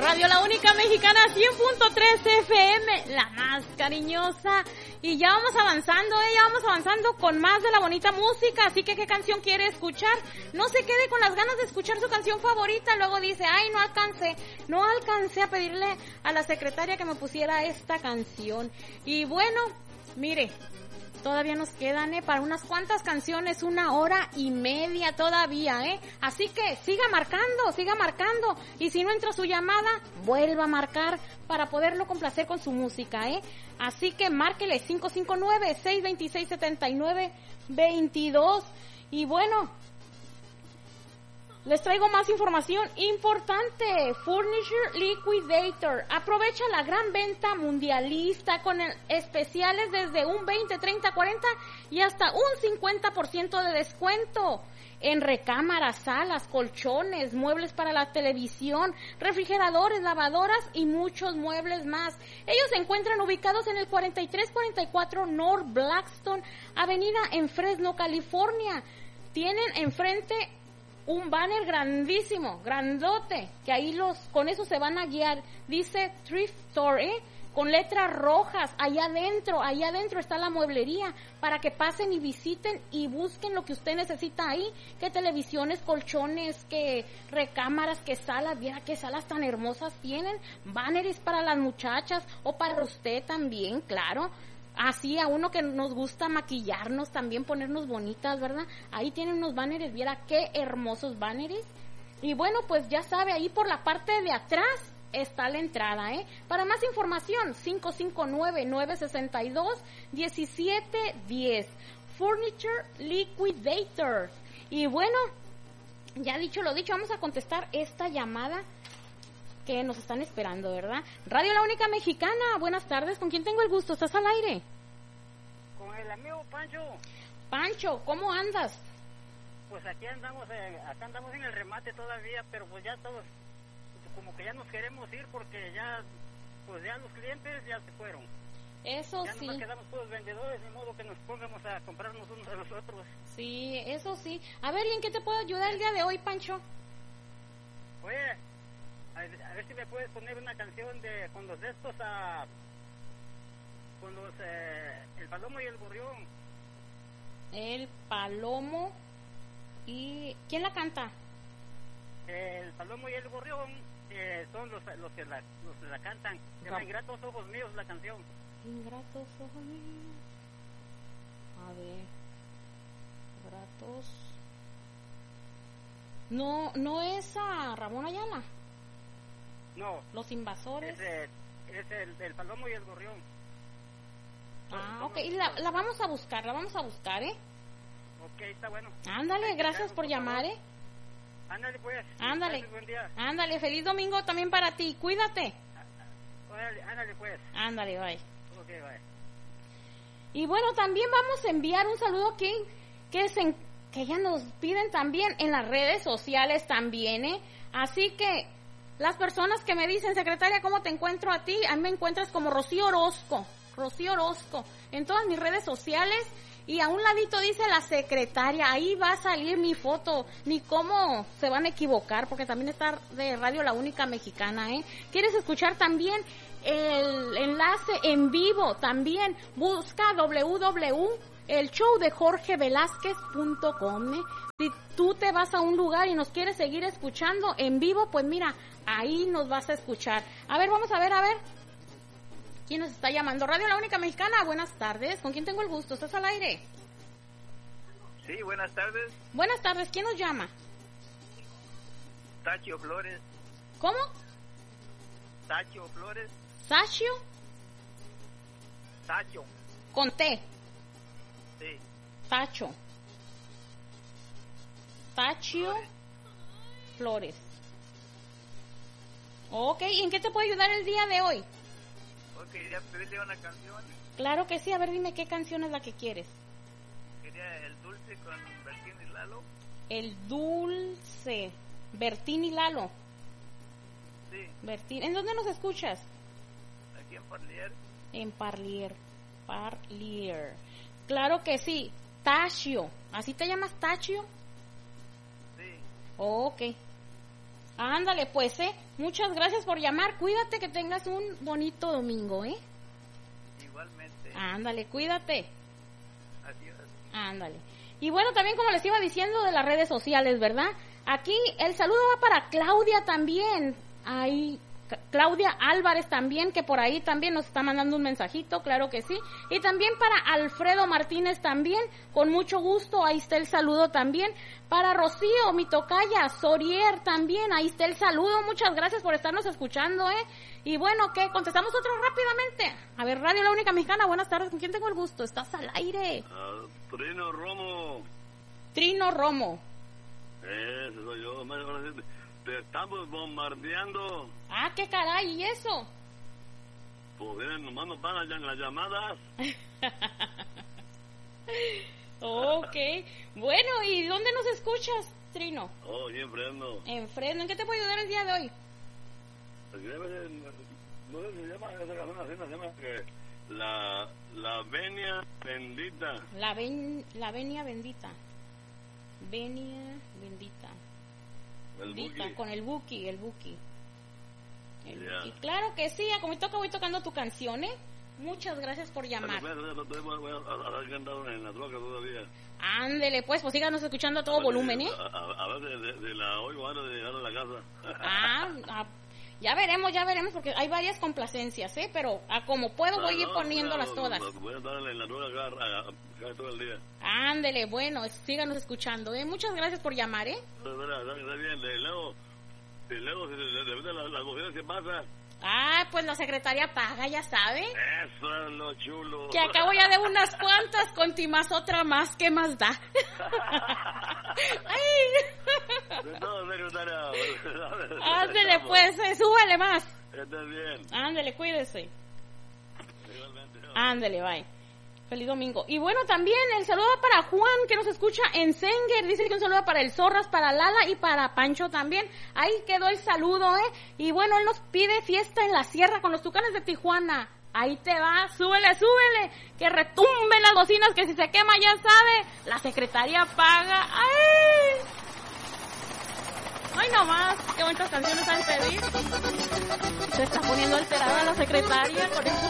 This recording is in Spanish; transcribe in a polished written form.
Radio La Única Mexicana 100.3 FM, la más cariñosa. Y ya vamos avanzando con más de la bonita música. Así que, ¿qué canción quiere escuchar? No se quede con las ganas de escuchar su canción favorita. Luego dice, ay, no alcancé a pedirle a la secretaria que me pusiera esta canción. Y bueno, mire, todavía nos quedan, para unas cuantas canciones, 1:30 todavía, Así que siga marcando. Y si no entra su llamada, vuelva a marcar para poderlo complacer con su música, Así que márquele 559-626-7922. Y bueno, les traigo más información importante. Furniture Liquidator aprovecha la gran venta mundialista con especiales desde un 20, 30, 40 y hasta un 50% de descuento en recámaras, salas, colchones, muebles para la televisión, refrigeradores, lavadoras y muchos muebles más. Ellos se encuentran ubicados en el 4344 North Blackstone Avenida en Fresno, California. Tienen enfrente un banner grandísimo, grandote, que ahí con eso se van a guiar. Dice Thrift Store, con letras rojas. Allá adentro está la mueblería, para que pasen y visiten y busquen lo que usted necesita ahí. Que televisiones, colchones, que recámaras, que salas. Viera qué salas tan hermosas tienen. Banners para las muchachas o para usted también, claro. Así a uno que nos gusta maquillarnos, también ponernos bonitas, ¿verdad? Ahí tienen unos banners, viera qué hermosos banners. Y bueno, pues ya sabe, ahí por la parte de atrás está la entrada, Para más información, 559-962-1710. Furniture Liquidator. Y bueno, ya dicho lo dicho, vamos a contestar esta llamada que nos están esperando, ¿verdad? Radio La Única Mexicana, buenas tardes, ¿con quién tengo el gusto? ¿Estás al aire? Con el amigo Pancho. Pancho, ¿cómo andas? Pues aquí andamos, acá andamos en el remate todavía, pero pues ya todos, como que ya nos queremos ir porque ya, pues ya los clientes ya se fueron. Eso ya sí. Ya nos quedamos todos vendedores, de modo que nos pongamos a comprarnos unos a los otros. Sí, eso sí. A ver, ¿y en qué te puedo ayudar el día de hoy, Pancho? Oye, a ver si me puedes poner una canción con los de estos con los el Palomo y el Gorrión. El Palomo y ¿quién la canta? El Palomo y el Gorrión son los que la cantan. Se llama Ingratos Ojos Míos la canción. Ingratos Ojos Míos. A ver. Ingratos. No es a Ramón Ayala. No. Los Invasores. Es el Palomo y el Gorrión. Ok, la vamos a buscar, Ok, está bueno. Ándale, gracias por llamar, Ándale, pues. Ándale. Gracias, buen día. Ándale, feliz domingo también para ti, cuídate. Ándale, pues. Ándale, bye. Ok, bye. Y bueno, también vamos a enviar un saludo que ya nos piden también en las redes sociales también, Así que las personas que me dicen, secretaria, ¿cómo te encuentro a ti? A mí me encuentras como Rocío Orozco, en todas mis redes sociales. Y a un ladito dice la secretaria, ahí va a salir mi foto, ni cómo se van a equivocar, porque también está de Radio La Única Mexicana, ¿Quieres escuchar también el enlace en vivo? También busca elshowdejorgevelazquez.com, Si tú te vas a un lugar y nos quieres seguir escuchando en vivo, pues mira, ahí nos vas a escuchar. A ver, vamos a ver. ¿Quién nos está llamando? Radio La Única Mexicana, buenas tardes. ¿Con quién tengo el gusto? ¿Estás al aire? Sí, buenas tardes. Buenas tardes, ¿quién nos llama? Tacho Flores. ¿Cómo? Tacho Flores. ¿Sachio? Tacho. Con T. Sí. Tacho. Tachio Flores. Ok, ¿y en qué te puedo ayudar el día de hoy? Quería pedirle una canción. Claro que sí, a ver, dime qué canción es la que quieres. Quería El Dulce con Bertín y Lalo. El Dulce, Bertín y Lalo. Sí. Bertín, ¿en dónde nos escuchas? Aquí en Parlier. En Parlier. Claro que sí, Tachio. ¿Así te llamas, Tachio? Sí. Ok. Ándale, pues, muchas gracias por llamar. Cuídate, que tengas un bonito domingo, Igualmente. Ándale, cuídate. Adiós. Ándale. Y bueno, también como les iba diciendo de las redes sociales, ¿verdad? Aquí el saludo va para Claudia también. Ahí, Claudia Álvarez también, que por ahí también nos está mandando un mensajito, claro que sí. Y también para Alfredo Martínez también, con mucho gusto, ahí está el saludo también. Para Rocío, mi tocaya, Sorier también, ahí está el saludo. Muchas gracias por estarnos escuchando, Y bueno, ¿qué? Contestamos otro rápidamente. A ver, Radio La Única Mexicana, buenas tardes, ¿con quién tengo el gusto? Estás al aire. Trino Romo. Trino Romo. Ese soy yo. Te estamos bombardeando. Ah, qué caray, ¿y eso? Pues miren, nomás nos van las llamadas. Ok. Bueno, ¿y dónde nos escuchas, Trino? Oh, y en Fresno. En Fresno. ¿En qué te puedo ayudar el día de hoy? No sé si se llama esa canción así, se llama que la venia bendita. La venia bendita. Venia bendita. El Buki. Con el Buki. El Buki. Claro que sí, como toca voy tocando tu canción, Muchas gracias por llamar. Voy a cantar en la troca todavía. Ándele, pues síganos escuchando a todo volumen, A ver de la oigo antes de llegar a la casa. Ya veremos, porque hay varias complacencias, pero como puedo voy a ir poniéndolas todas. Voy a estar en la troca acá todo el día. Ándele, bueno, síganos escuchando, Muchas gracias por llamar, Está bien, y luego si la cocina se pasa. Pues la secretaria paga, ya sabe. Eso es lo chulo. Que acabo ya de unas cuantas, con ti más otra más, ¿qué más da? De todo, secretaria. Ándele, pues, súbele más. Está bien. Ándele, cuídese. Igualmente. Ándele, bye. Feliz domingo. Y bueno, también el saludo para Juan, que nos escucha en Senger. Dice que un saludo para el Zorras, para Lala y para Pancho también. Ahí quedó el saludo, Y bueno, él nos pide fiesta en la sierra con los Tucanes de Tijuana. Ahí te va, súbele, que retumben las bocinas, que si se quema ya sabe, la secretaria paga. ¡Ay, nomás! ¡Qué bonitas canciones han pedido! Se está poniendo alterada la secretaria con esto.